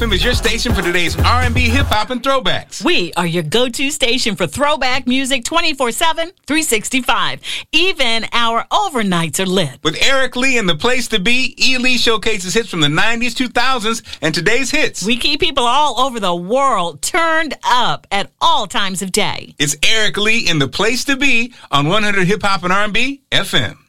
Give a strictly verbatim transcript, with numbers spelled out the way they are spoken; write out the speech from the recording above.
is your station for today's R and B, hip-hop, and throwbacks. We are your go-to station for throwback music twenty-four seven, three sixty-five. Even our overnights are lit. With Eric Lee and The Place to Be, E. Lee showcases hits from the nineties, two thousands, and today's hits. We keep people all over the world turned up at all times of day. It's Eric Lee in The Place to Be on one hundred Hip Hop and R and B F M.